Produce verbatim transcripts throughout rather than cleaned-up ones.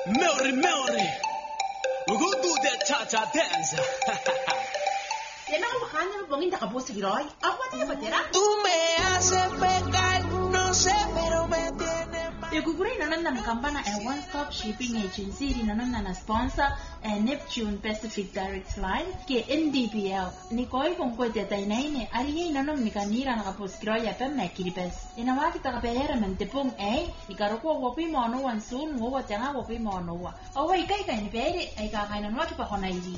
Melody, melody. We're gonna do that cha-cha dance. Yan ang makanya ng bongin na kabusi giroy. Ako na yung batera. Tú me haces pecar, no sé, pero me tienes mal. Yogugure nanon na kampana a one-stop shipping agency ri nanon na sponsor a Neptune Pacific Direct Line ke N D P L. Ni koi kong ko te tai nei ne ari nanon ni kanira na kapos giroy ya pem me kiripes. Ina wa kita ka pehera men te pung e ni karoko wo pi mo no wan sun wo wa tanga wo pi mo no wa. O wai kai kai ni pere ai ka kai na no ki pa kona iri.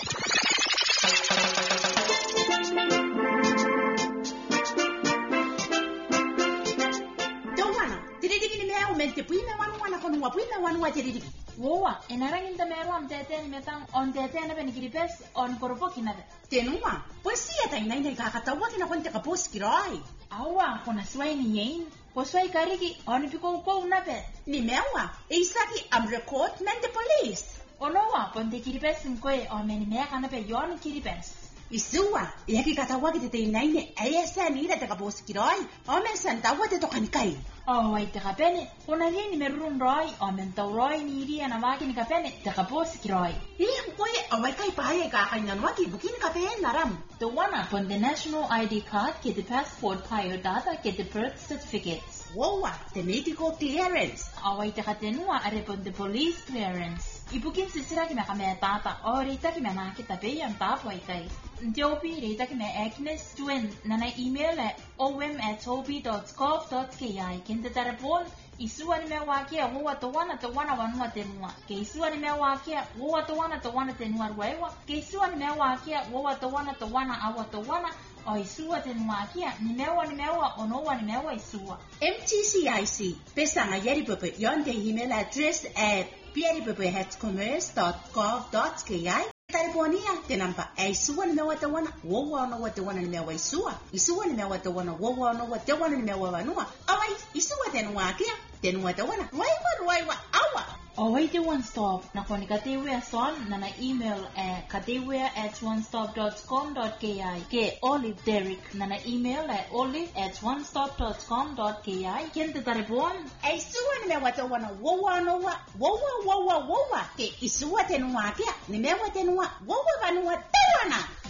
Mente puime wanu wana kono wa puime wanu wa tedi. Woa, enarang inta meru am tete ni metang on tete na ben kiripes on koropo kinada. Tenua, pues si ata ina ina kakatawa kina konte kapos kiroi. Awa, kona swai ni yen. Po swai kariki on piko ko na pe. Ni mewa, isaki am record mente police. Onoa, ponte kiripes mkoe on meni me kana pe yon kiripes. Isua, yaki katawa kite te ina ina ayesa ni ida te kapos kiroi. Ome santawa te tokani kai. Oh, wait, te kapene. Kona hini merun roi, o mentau roi ni iri ana waki ni kapene, te kapos ki roi. Ih, koe, awai kai pahaye ka kainan waki bukin kapene naram. The one up on the national I D card, get the passport pio data, get the birth certificates. Woa, the medical clearance. Oh, wait, te katenua are on the police clearance. Ibukin sisira ki me kame tata, o rita ki me nakita pe yan tapo itai. Ntiopi rita ki me Agnes Twin, nana email at om at topi dot gov dot ki. Kinte tarapon, isua ni me wakia, woa tawana tawana wanua tenua. Ke isua ni me wakia, woa tawana tawana tenua ruewa. Ke isua ni me wakia, woa tawana tawana awa tawana. O isua tenua kia, ni mewa ni mewa, o noa ni mewa isua. M T C I C, pesanga yeri pepe, yonde email address at pieripepe at commerce dot gov dot ki. Tariponia, te nampa, e isua ni mewa tawana, woa noa tawana ni mewa isua. Isua ni mewa tawana, woa noa tawana ni mewa wanua. Awai, isua tenua kia, tenua tawana, ruaiwa ruaiwa, awa. O wait the one stop, na koni katewea son, na na email at katewea at one stop dot com dot ki. Ke Olive Derrick, na na email at olive at one stop dot com dot ki. Kente taripon? E isua ni mewa tawana, woa noa, woa woa woa. Ke isua tenua kia, ni mewa tenua, woa wanua tawana.